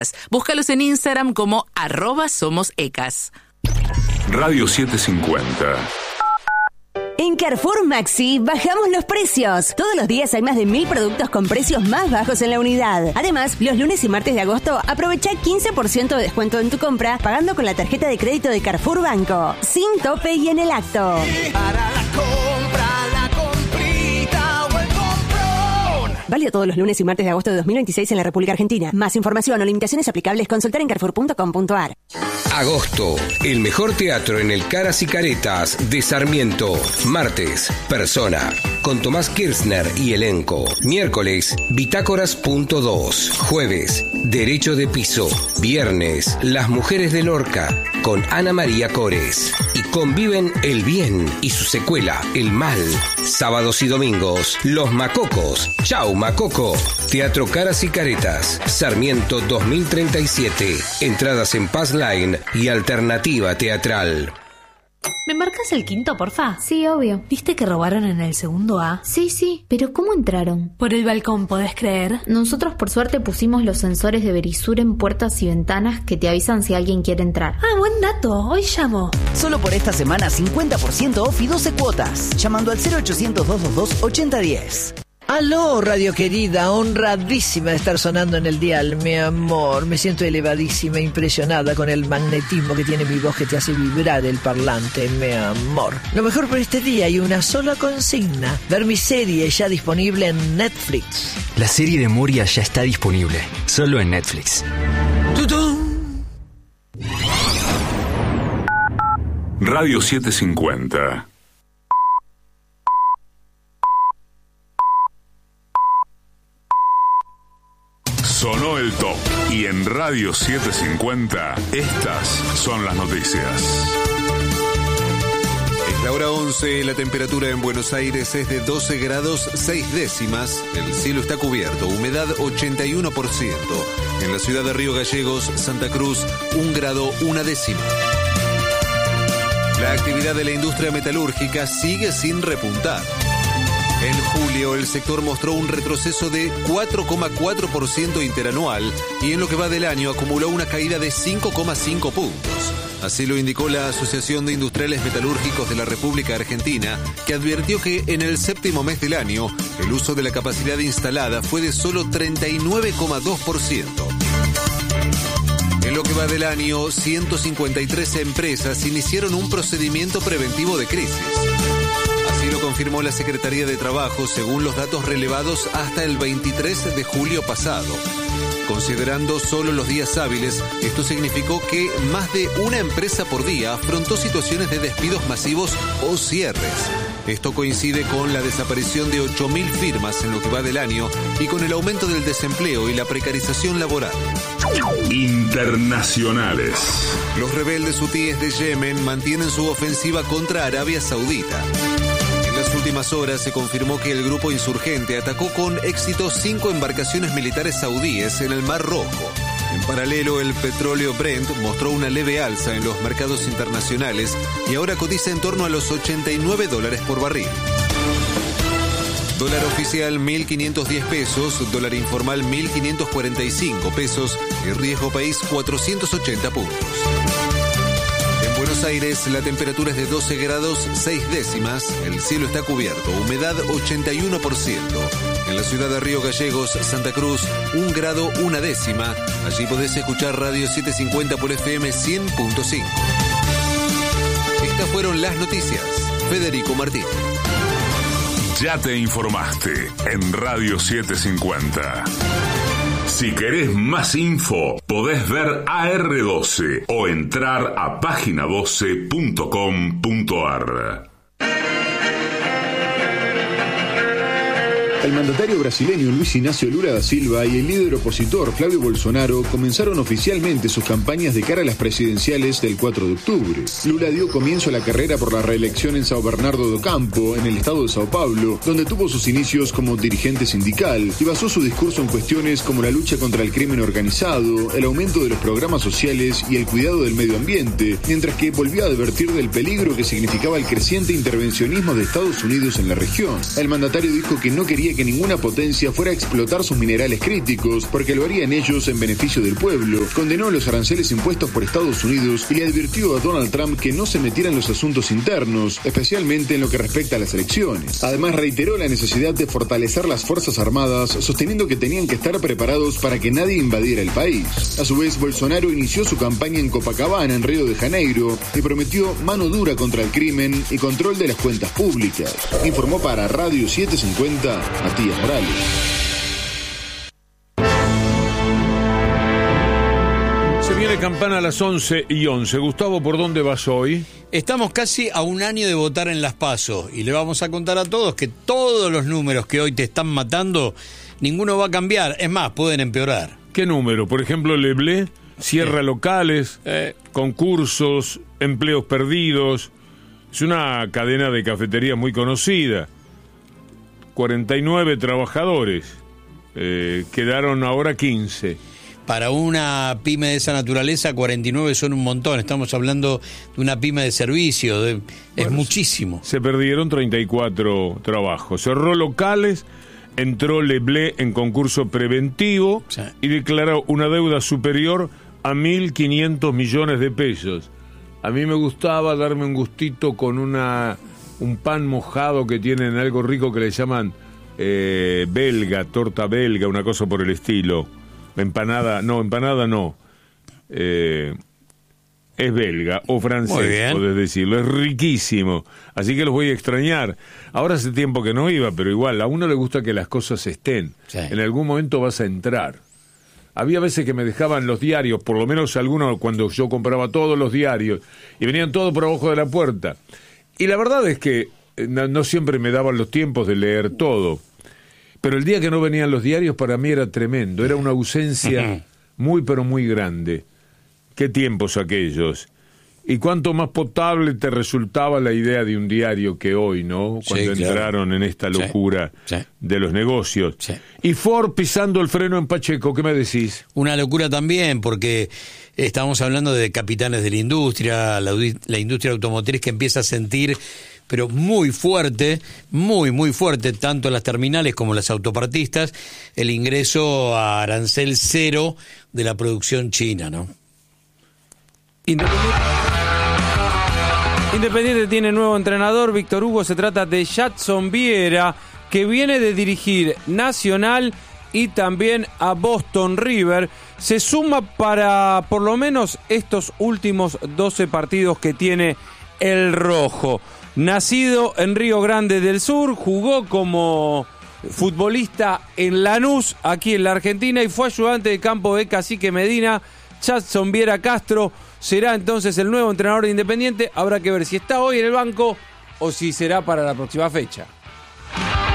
Búscalos en Instagram como @somosecas. Radio 750. En Carrefour Maxi bajamos los precios. Todos los días hay más de 1000 productos con precios más bajos en la unidad. Además, los lunes y martes de agosto aprovecha 15% de descuento en tu compra pagando con la tarjeta de crédito de Carrefour Banco. Sin tope y en el acto. Para la compra, la comprita o el comprón. Válido todos los lunes y martes de agosto de 2026 en la República Argentina. Más información o limitaciones aplicables, consultar en carrefour.com.ar. Agosto, el mejor teatro en el Caras y Caretas de Sarmiento. Martes, Persona, con Tomás Kirchner y elenco. Miércoles, Bitácoras.2. Jueves, Derecho de Piso. Viernes, Las Mujeres de Lorca, con Ana María Cores. Y conviven el bien y su secuela, el mal. Sábados y domingos, Los Macocos. Chau, Macoco. Teatro Caras y Caretas, Sarmiento 2037. Entradas en Pass Line y Alternativa Teatral. ¿Me marcas el quinto, porfa? Sí, obvio. ¿Viste que robaron en el segundo A? Sí, pero ¿cómo entraron? Por el balcón, ¿podés creer? Nosotros por suerte pusimos los sensores de Verisur en puertas y ventanas que te avisan si alguien quiere entrar. Ah, buen dato. Hoy llamo. Solo por esta semana 50% off y 12 cuotas. Llamando al 0800-222-8010. Aló, radio querida, honradísima de estar sonando en el dial, mi amor. Me siento elevadísima, impresionada con el magnetismo que tiene mi voz que te hace vibrar el parlante, mi amor. Lo mejor por este día y una sola consigna: ver mi serie ya disponible en Netflix. La serie de Moria ya está disponible, solo en Netflix. ¡Tutum! Radio 750. Sonó el top y en Radio 750 estas son las noticias. Es la hora 11, la temperatura en Buenos Aires es de 12 grados 6 décimas, el cielo está cubierto, humedad 81%. En la ciudad de Río Gallegos, Santa Cruz, 1 grado 1 décima. La actividad de la industria metalúrgica sigue sin repuntar. En julio, el sector mostró un retroceso de 4,4% interanual y en lo que va del año acumuló una caída de 5,5 puntos. Así lo indicó la Asociación de Industriales Metalúrgicos de la República Argentina, que advirtió que en el séptimo mes del año, el uso de la capacidad instalada fue de solo 39,2%. En lo que va del año, 153 empresas iniciaron un procedimiento preventivo de crisis. Así lo confirmó la Secretaría de Trabajo según los datos relevados hasta el 23 de julio pasado. Considerando solo los días hábiles, esto significó que más de una empresa por día afrontó situaciones de despidos masivos o cierres. Esto coincide con la desaparición de 8.000 firmas en lo que va del año y con el aumento del desempleo y la precarización laboral. Internacionales. Los rebeldes hutíes de Yemen mantienen su ofensiva contra Arabia Saudita. En las últimas horas se confirmó que el grupo insurgente atacó con éxito 5 embarcaciones militares saudíes en el Mar Rojo. En paralelo, el petróleo Brent mostró una leve alza en los mercados internacionales y ahora cotiza en torno a los $89 por barril. Dólar oficial 1.510 pesos, dólar informal 1.545 pesos y riesgo país 480 puntos. En Buenos Aires la temperatura es de 12 grados 6 décimas, el cielo está cubierto, humedad 81%. En la ciudad de Río Gallegos, Santa Cruz, 1 grado 1 décima. Allí podés escuchar Radio 750 por FM 100.5. Estas fueron las noticias. Federico Martín. Ya te informaste en Radio 750. Si querés más info, podés ver AR12 o entrar a página12.com.ar. El mandatario brasileño Luis Inácio Lula da Silva y el líder opositor Flavio Bolsonaro comenzaron oficialmente sus campañas de cara a las presidenciales del 4 de octubre. Lula dio comienzo a la carrera por la reelección en São Bernardo do Campo, en el estado de Sao Paulo, donde tuvo sus inicios como dirigente sindical y basó su discurso en cuestiones como la lucha contra el crimen organizado, el aumento de los programas sociales y el cuidado del medio ambiente, mientras que volvió a advertir del peligro que significaba el creciente intervencionismo de Estados Unidos en la región. El mandatario dijo que no quería quería que ninguna potencia fuera a explotar sus minerales críticos, porque lo harían ellos en beneficio del pueblo. Condenó los aranceles impuestos por Estados Unidos y le advirtió a Donald Trump que no se metiera en los asuntos internos, especialmente en lo que respecta a las elecciones. Además, reiteró la necesidad de fortalecer las Fuerzas Armadas, sosteniendo que tenían que estar preparados para que nadie invadiera el país. A su vez, Bolsonaro inició su campaña en Copacabana, en Río de Janeiro, y prometió mano dura contra el crimen y control de las cuentas públicas. Informó para Radio 750 Matías Morales. Se viene campana a las 11:11. Gustavo, ¿por dónde vas hoy? Estamos casi a un año de votar en las PASO y le vamos a contar a todos que todos los números que hoy te están matando, ninguno va a cambiar. Es más, pueden empeorar. ¿Qué número? Por ejemplo, Leblé cierra locales, concursos, empleos perdidos. Es una cadena de cafeterías muy conocida. 49 trabajadores. Quedaron ahora 15. Para una pyme de esa naturaleza, 49 son un montón. Estamos hablando de una pyme de servicio. Es muchísimo. Se perdieron 34 trabajos. Cerró locales, entró Leblé en concurso preventivo, sí, y declaró una deuda superior a 1.500 millones de pesos. A mí me gustaba darme un gustito con un pan mojado que tienen algo rico que le llaman belga, torta belga, una cosa por el estilo. Empanada no. Es belga o francés, podés decirlo. Es riquísimo. Así que los voy a extrañar. Ahora hace tiempo que no iba, pero igual, a uno le gusta que las cosas estén. Sí. En algún momento vas a entrar. Había veces que me dejaban los diarios, por lo menos algunos, cuando yo compraba todos los diarios, y venían todos por abajo de la puerta. Y la verdad es que no siempre me daban los tiempos de leer todo. Pero el día que no venían los diarios para mí era tremendo, era una ausencia muy pero muy grande. Qué tiempos aquellos. Y cuánto más potable te resultaba la idea de un diario que hoy, ¿no? Cuando entraron en esta locura de los negocios. Sí. Y Ford pisando el freno en Pacheco, ¿qué me decís? Una locura también, porque estamos hablando de capitanes de la industria, la industria automotriz que empieza a sentir, pero muy fuerte, muy fuerte, tanto las terminales como las autopartistas, el ingreso a arancel cero de la producción china, ¿no? Independiente tiene nuevo entrenador, Víctor Hugo. Se trata de Jadson Viera, que viene de dirigir Nacional y también a Boston River. Se suma para por lo menos estos últimos 12 partidos que tiene el rojo. Nacido en Río Grande del Sur, jugó como futbolista en Lanús, aquí en la Argentina, y fue ayudante de campo de Cacique Medina. Jadson Viera Castro será entonces el nuevo entrenador de Independiente. Habrá que ver si está hoy en el banco o si será para la próxima fecha.